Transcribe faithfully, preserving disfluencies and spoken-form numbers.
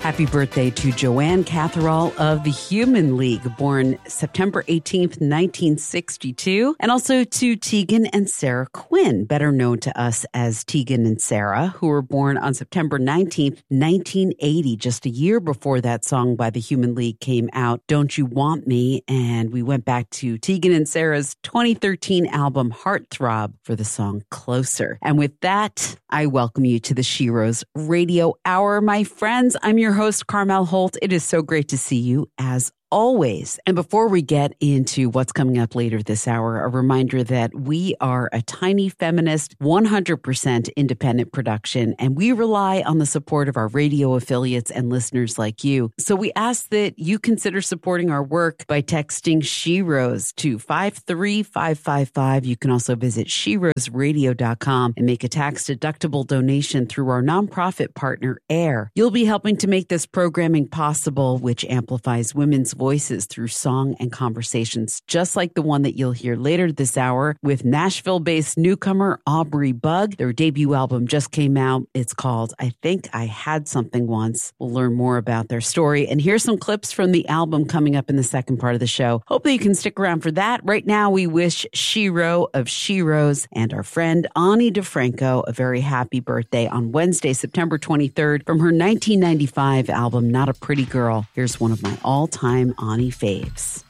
Happy birthday to Joanne Catherall of the Human League, born September eighteenth, nineteen sixty-two. And also to Tegan and Sarah Quinn, better known to us as Tegan and Sarah, who were born on September nineteenth, nineteen eighty, just a year before that song by the Human League came out, Don't You Want Me? And we went back to Tegan and Sarah's twenty thirteen album Heartthrob for the song Closer. And with that, I welcome you to the Sheroes Radio Hour, my friends. I'm your host, Carmel Holt. It is so great to see you as always. And before we get into what's coming up later this hour, a reminder that we are a tiny feminist, one hundred percent independent production, and we rely on the support of our radio affiliates and listeners like you. So we ask that you consider supporting our work by texting Sheroes to five three five five five. You can also visit sheroes radio dot com and make a tax-deductible donation through our nonprofit partner, AIR. You'll be helping to make this programming possible, which amplifies women's voices through song and conversations, just like the one that you'll hear later this hour with Nashville-based newcomer Aubrey Bug. Their debut album just came out. It's called I Think I Had Something Once. We'll learn more about their story. And here's some clips from the album coming up in the second part of the show. Hope that you can stick around for that. Right now, we wish Shero of Sheroes and our friend Ani DeFranco a very happy birthday on Wednesday, September twenty-third, from her nineteen ninety-five album, Not a Pretty Girl. Here's one of my all-time Ani faves.